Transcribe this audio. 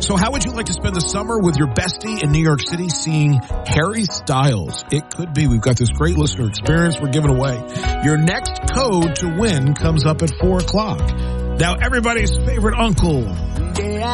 So how would you like to spend the summer with your bestie in New York City seeing Harry Styles? It could be. We've got this great listener experience we're giving away. Your next code to win comes up at 4 o'clock. Now, everybody's favorite uncle,